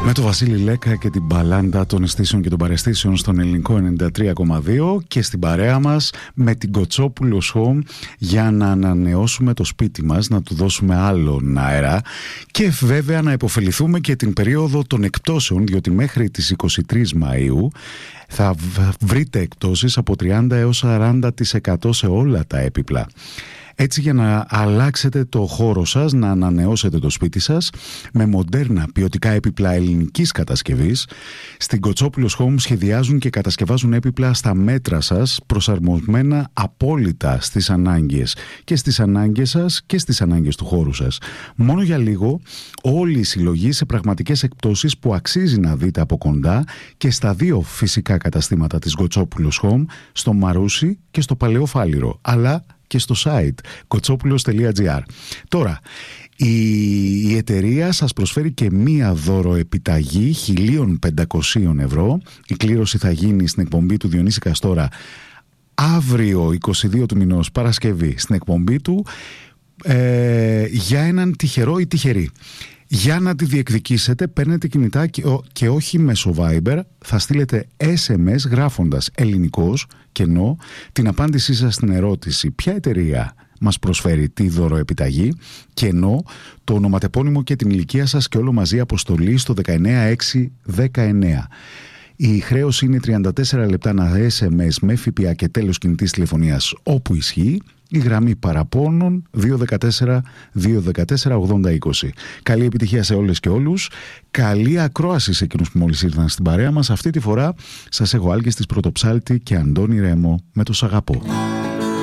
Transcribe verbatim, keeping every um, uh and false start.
Με το Βασίλη Λέκα και την μπαλάντα των αισθήσεων και των παραισθήσεων στον ελληνικό ενενήντα τρία κόμμα δύο και στην παρέα μας με την Κοτσόπουλος Home για να ανανεώσουμε το σπίτι μας, να του δώσουμε άλλον αέρα και βέβαια να υποφεληθούμε και την περίοδο των εκπτώσεων, διότι μέχρι τις είκοσι τρεις Μαΐου θα βρείτε εκπτώσεις από τριάντα έως σαράντα τοις εκατό σε όλα τα έπιπλα. Έτσι, για να αλλάξετε το χώρο σας, να ανανεώσετε το σπίτι σας με μοντέρνα ποιοτικά έπιπλα ελληνικής κατασκευής, στην Κοτσόπουλος Home σχεδιάζουν και κατασκευάζουν έπιπλα στα μέτρα σας, προσαρμοσμένα απόλυτα στις ανάγκες και στις ανάγκες σας και στις ανάγκες του χώρου σας. Μόνο για λίγο όλη η συλλογή σε πραγματικές εκπτώσεις που αξίζει να δείτε από κοντά και στα δύο φυσικά καταστήματα της Κοτσόπουλος Home, στο Μαρούσι και στο Παλαιό Φάληρο, αλλά και στο site κοτσόπουλος τελεία τζι άρ. Τώρα, η, η εταιρεία σας προσφέρει και μία δώροεπιταγή χίλια πεντακόσια ευρώ. Η κλήρωση θα γίνει στην εκπομπή του Διονύση Καστόρα αύριο είκοσι δύο του μηνός, Παρασκευή, στην εκπομπή του ε, για έναν τυχερό ή τυχερή. Για να τη διεκδικήσετε παίρνετε κινητά και, και όχι μέσω Viber, θα στείλετε ες εμ ες γράφοντας ελληνικός κενό την απάντησή σας στην ερώτηση ποια εταιρεία μας προσφέρει τη δωροεπιταγή, κενό το ονοματεπώνυμο και την ηλικία σας και όλο μαζί αποστολή στο δεκαεννιά έξι δεκαεννιά. Η χρέωση είναι τριάντα τέσσερα λεπτά ένα ες εμ ες με ΦΠΑ και τέλος κινητής τηλεφωνίας όπου ισχύει. Η γραμμή παραπώνων δύο ένα τέσσερα δύο ένα τέσσερα ογδόντα είκοσι. Καλή επιτυχία σε όλες και όλους. Καλή ακρόαση σε εκείνους που μόλις ήρθαν στην παρέα μας. Αυτή τη φορά σας έχω Άλκη της Πρωτοψάλτη και Αντώνη Ρέμο με το «Σ' αγαπώ».